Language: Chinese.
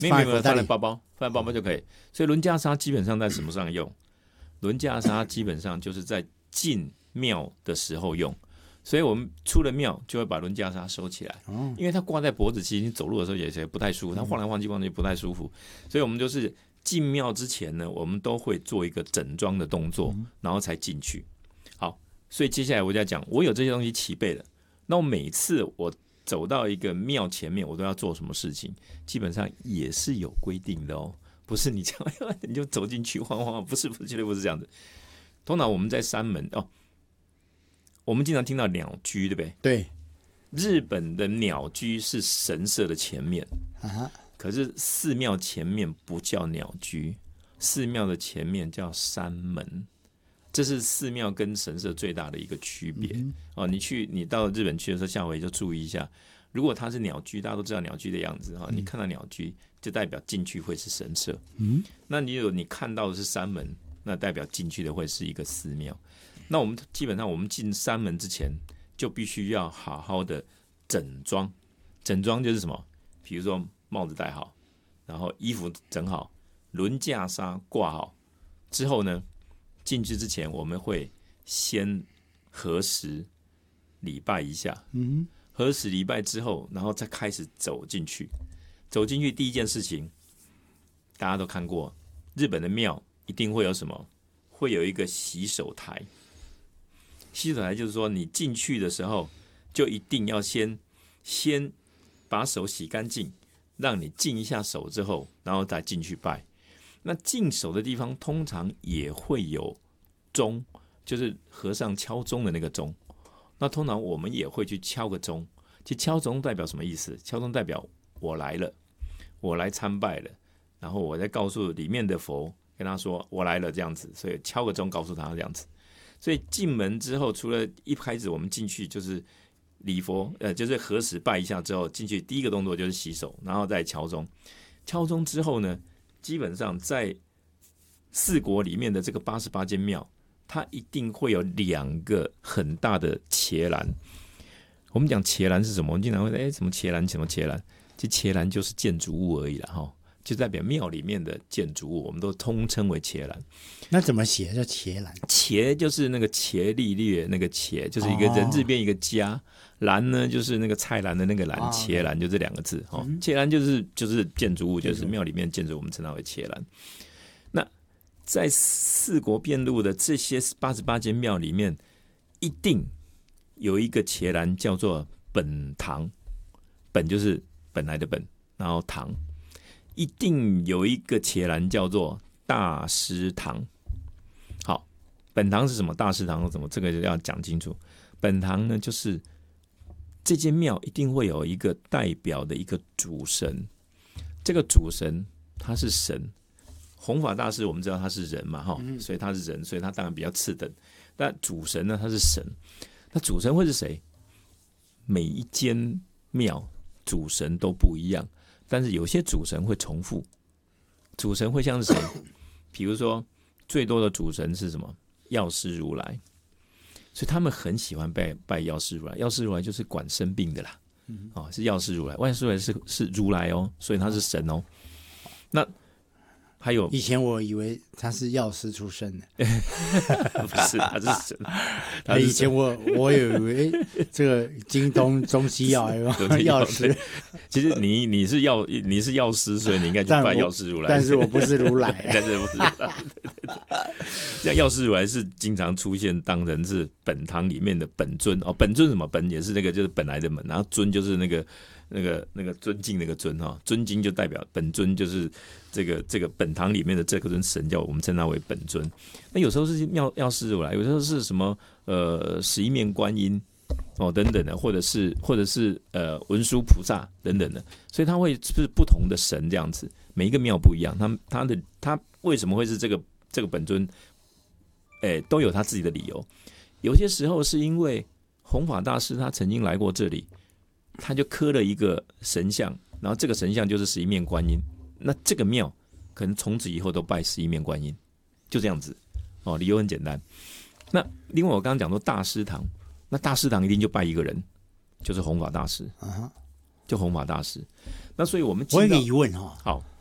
没有，放在包包，放在包包就可以。所以轮袈裟基本上在什么上用？轮袈裟基本上就是在进庙的时候用。所以我们出了庙就会把轮袈裟收起来，因为它挂在脖子，其实你走路的时候也不太舒服，它晃来晃去不太舒服。所以我们就是进庙之前呢，我们都会做一个整装的动作，然后才进去。好，所以接下来我就要讲，我有这些东西齐备了，那我每次我走到一个庙前面，我都要做什么事情，基本上也是有规定的哦，不是你这样你就走进去晃晃，不是，绝对不是这样子。通常我们在山门哦。我们经常听到鸟居，对不对？ 对， 日本的鸟居是神社的前面，可是寺庙前面不叫鸟居，寺庙的前面叫山门，这是寺庙跟神社最大的一个区别。你到日本去的时候，下回就注意一下，如果它是鸟居，大家都知道鸟居的样子，你看到鸟居就代表进去会是神社，那你看到的是山门，那代表进去的会是一个寺庙。那我们基本上我们进山门之前就必须要好好的整装，整装就是什么？比如说帽子戴好，然后衣服整好，轮袈裟挂好之后呢，进去之前我们会先合十礼拜一下，合十礼拜之后，然后再开始走进去。走进去第一件事情，大家都看过，日本的庙一定会有什么？会有一个洗手台。洗手台就是说，你进去的时候就一定要先把手洗干净，让你净一下手之后，然后再进去拜。那净手的地方通常也会有钟，就是和尚敲钟的那个钟。那通常我们也会去敲个钟。其实敲钟代表什么意思？敲钟代表我来了，我来参拜了，然后我再告诉里面的佛，跟他说我来了这样子，所以敲个钟告诉他这样子。所以进门之后，除了一开始我们进去就是礼佛，就是合十拜一下之后进去，第一个动作就是洗手，然后再敲钟。敲钟之后呢，基本上在四国里面的这个88间庙，它一定会有2个很大的伽蓝。我们讲伽蓝是什么？我们经常会什么伽蓝什么伽蓝，其实伽蓝就是建筑物而已啦，哈，就代表庙里面的建筑物，我们都通称为伽蓝。 那怎么写叫伽蓝？ 伽就是那个伽利略那个伽，就是一个人字边一个家，蓝呢就是那个菜篮的那个篮，伽蓝就这2个字。伽蓝就是建筑物，就是庙里面建筑，我们称它为伽蓝。那在四国遍路的这些88间庙里面，一定有一个伽蓝叫做本堂，本就是本来的本，然后堂，一定有一个伽蓝叫做大师堂。好，本堂是什么？大师堂是什么？这个就要讲清楚。本堂呢，就是这间庙一定会有一个代表的一个主神，这个主神他是神。弘法大师我们知道他是人嘛，所以他是人，所以他当然比较次等。但主神呢，他是神。那主神会是谁？每一间庙主神都不一样，但是有些主神会重复。主神会像是谁？比如说最多的主神是什么？药师如来。所以他们很喜欢拜药师如来。药师如来就是管生病的啦，是药师如来。药师如来是如来哦，所以他是神哦。那还有， 以前我以为他是药师出身的， 不是，他是神。 以前我以为这个京东中西药药师， 其实你是药师，所以你应该去拜药师如来。 但是我不是如来， 但是不是如来。像药师如来是经常出现当成是本堂里面的本尊哦，本尊什么本也是那个就是本来的本，然后尊就是那个尊敬那个尊哈，尊敬就代表本尊就是这个本堂里面的这个尊神，叫我们称它为本尊。那有时候是药师如来，有时候是什么11面观音哦等等的，或者是文殊菩萨等等的，所以它会是不同的神这样子，每一个庙不一样，它为什么会是这个本尊？都有他自己的理由。有些时候是因为弘法大师他曾经来过这里，他就刻了一个神像，然后这个神像就是11面观音，那这个庙可能从此以后都拜11面观音，就这样子哦，理由很简单。那另外我刚刚讲说大师堂，那大师堂一定就拜一个人，就是弘法大师， 就弘法大师。那所以我们我有个进到疑问哈， 好，